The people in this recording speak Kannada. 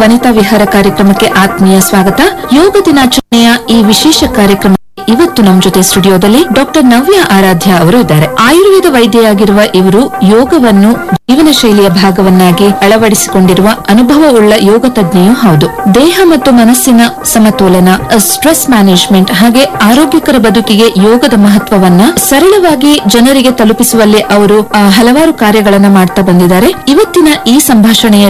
ವನಿತಾ ವಿಹಾರ ಕಾರ್ಯಕ್ರಮಕ್ಕೆ ಆತ್ಮೀಯ ಸ್ವಾಗತ. ಯೋಗ ದಿನಾಚರಣೆಯ ಈ ವಿಶೇಷ ಕಾರ್ಯಕ್ರಮ ಇವತ್ತು ನಮ್ಮ ಜೊತೆ ಸ್ಟುಡಿಯೋದಲ್ಲಿ ಡಾಕ್ಟರ್ ನವ್ಯ ಆರಾಧ್ಯ ಅವರು ಇದ್ದಾರೆ. ಆಯುರ್ವೇದ ವೈದ್ಯೆಯಾಗಿರುವ ಇವರು ಯೋಗವನ್ನು ಜೀವನ ಶೈಲಿಯ ಭಾಗವನ್ನಾಗಿ ಅಳವಡಿಸಿಕೊಂಡಿರುವ ಅನುಭವವುಳ್ಳ ಯೋಗ ತಜ್ಞೆಯೂ ಹೌದು. ದೇಹ ಮತ್ತು ಮನಸ್ಸಿನ ಸಮತೋಲನ, ಸ್ಟ್ರೆಸ್ ಮ್ಯಾನೇಜ್ಮೆಂಟ್ ಹಾಗೆ ಆರೋಗ್ಯಕರ ಬದುಕಿಗೆ ಯೋಗದ ಮಹತ್ವವನ್ನ ಸರಳವಾಗಿ ಜನರಿಗೆ ತಲುಪಿಸುವಲ್ಲಿ ಅವರು ಹಲವಾರು ಕಾರ್ಯಗಳನ್ನ ಮಾಡ್ತಾ ಬಂದಿದ್ದಾರೆ. ಇವತ್ತಿನ ಈ ಸಂಭಾಷಣೆಯಲ್ಲಿ